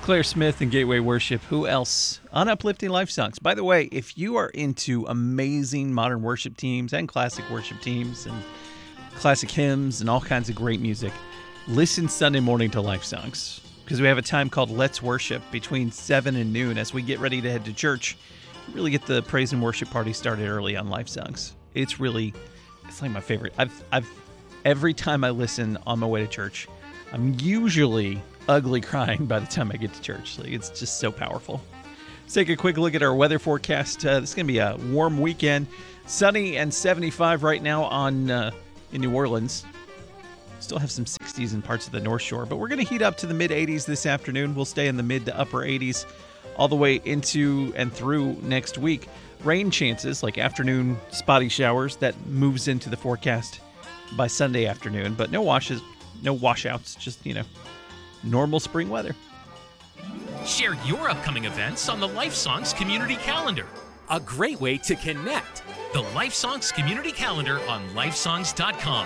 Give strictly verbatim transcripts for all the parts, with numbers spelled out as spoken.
Claire Smith and Gateway Worship. Who else? On Uplifting Life Songs. By the way, if you are into amazing modern worship teams and classic worship teams and classic hymns and all kinds of great music, listen Sunday morning to Life Songs, because we have a time called Let's Worship between seven and noon as we get ready to head to church. Really get the praise and worship party started early on Life Songs. It's really, it's like my favorite. I've, I've, every time I listen on my way to church, I'm usually ugly crying by the time I get to church. Like, it's just so powerful. Let's take a quick look at our weather forecast. Uh, this is going to be a warm weekend. Sunny and seventy-five right now on uh, in New Orleans. Still have some sixties in parts of the North Shore, but we're going to heat up to the mid eighties this afternoon. We'll stay in the mid to upper eighties all the way into and through next week. Rain chances, like afternoon spotty showers, that moves into the forecast by Sunday afternoon, but no washes, no washouts, just, you know, normal spring weather. Share your upcoming events on the Life Songs Community Calendar. A great way to connect. The Life Songs Community Calendar on lifesongs dot com.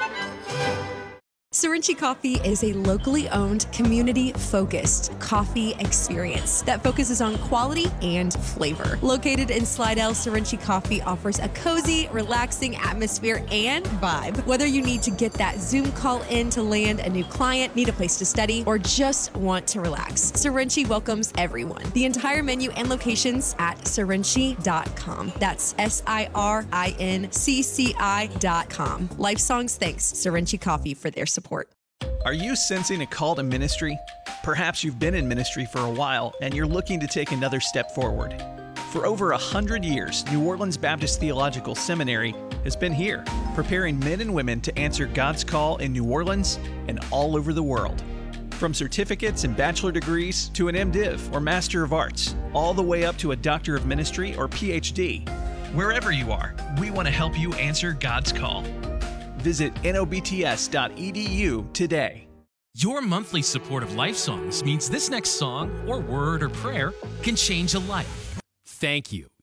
Sorinchi Coffee is a locally owned, community-focused coffee experience that focuses on quality and flavor. Located in Slidell, Sorinchi Coffee offers a cozy, relaxing atmosphere and vibe. Whether you need to get that Zoom call in to land a new client, need a place to study, or just want to relax, Sorinchi welcomes everyone. The entire menu and locations at sorinchi dot com. That's S I R I N C C I dot com. Life Songs thanks Sorinchi Coffee for their support. Are you sensing a call to ministry? Perhaps you've been in ministry for a while and you're looking to take another step forward. For over a hundred years, New Orleans Baptist Theological Seminary has been here, preparing men and women to answer God's call in New Orleans and all over the world. From certificates and bachelor degrees to an MDiv or Master of Arts, all the way up to a Doctor of Ministry or P H D. Wherever you are, we want to help you answer God's call. Visit N O B T S dot E D U today. Your monthly support of Life Songs means this next song or word or prayer can change a life. Thank you.